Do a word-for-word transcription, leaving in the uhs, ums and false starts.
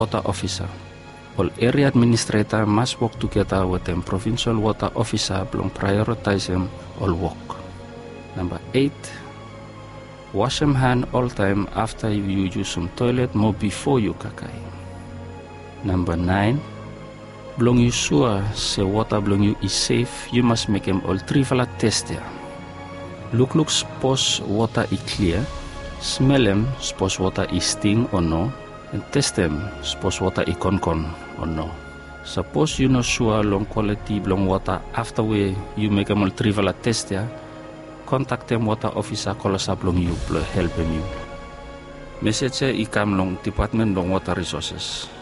water officer. All area administrator must work together with the provincial water officer to prioritize them all work. Number eight, wash them hand all time after you use some toilet, more before you kakai. Number nine, belong you sure say water belong you is safe, you must make them all trivala test there. Look look suppose water is clear, smell them suppose water is sting or no, and test them suppose water is con con or no. Suppose you not sure long quality belong water after we you make them all trivala test there, contact them water officer call us up long you help them you. Message i come long Department long Water Resources.